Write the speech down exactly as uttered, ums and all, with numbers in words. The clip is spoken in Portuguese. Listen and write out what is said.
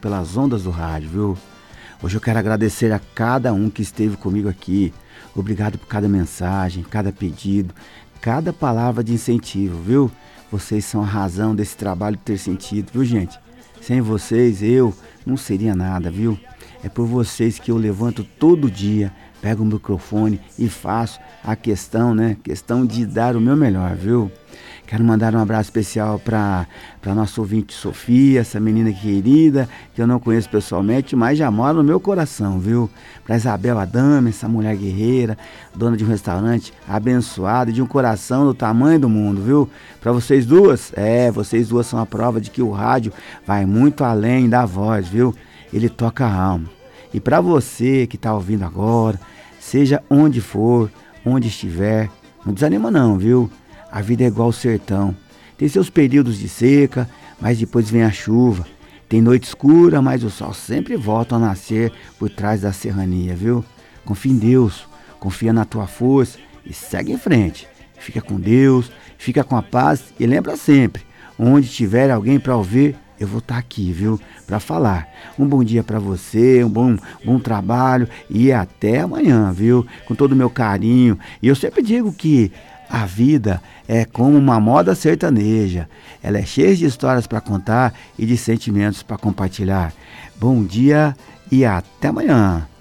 pelas ondas do rádio, viu? Hoje eu quero agradecer a cada um que esteve comigo aqui. Obrigado por cada mensagem, cada pedido, cada palavra de incentivo, viu? Vocês são a razão desse trabalho ter sentido, viu, gente? Sem vocês, eu não seria nada, viu? É por vocês que eu levanto todo dia, pego o microfone e faço a questão, né? Questão de dar o meu melhor, viu? Quero mandar um abraço especial para para nossa ouvinte Sofia, essa menina querida, que eu não conheço pessoalmente, mas já mora no meu coração, viu? Para Isabel Adame, essa mulher guerreira, dona de um restaurante abençoado e de um coração do tamanho do mundo, viu? Para vocês duas, é, vocês duas são a prova de que o rádio vai muito além da voz, viu? Ele toca a alma. E para você que está ouvindo agora, seja onde for, onde estiver, não desanima não, viu? A vida é igual ao sertão. Tem seus períodos de seca, mas depois vem a chuva. Tem noite escura, mas o sol sempre volta a nascer por trás da serrania, viu? Confia em Deus, confia na tua força e segue em frente. Fica com Deus, fica com a paz e lembra sempre, onde tiver alguém para ouvir, eu vou estar aqui, viu? Para falar. Um bom dia para você, um bom, bom trabalho e até amanhã, viu? Com todo o meu carinho. E eu sempre digo que a vida é como uma moda sertaneja. Ela é cheia de histórias para contar e de sentimentos para compartilhar. Bom dia e até amanhã.